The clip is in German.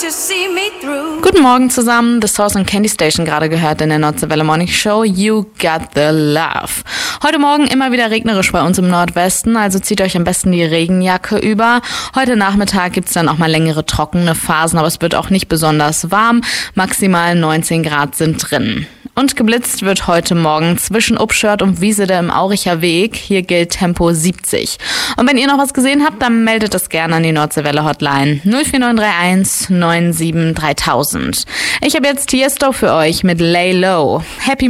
Guten Morgen zusammen, The Source und Candy Station gerade gehört in der Nordwelle Morning Show. You got the love. Heute Morgen immer wieder regnerisch bei uns im Nordwesten, also zieht euch am besten die Regenjacke über. Heute Nachmittag gibt's dann auch mal längere trockene Phasen, aber es wird auch nicht besonders warm. Maximal 19 Grad sind drin. Und geblitzt wird heute Morgen zwischen Upschört und Wiesede im Auricher Weg. Hier gilt Tempo 70. Und wenn ihr noch was gesehen habt, dann meldet es gerne an die Nordwelle Hotline 04931 97 3000. Ich habe jetzt Tiesto für euch mit Lay Low. Happy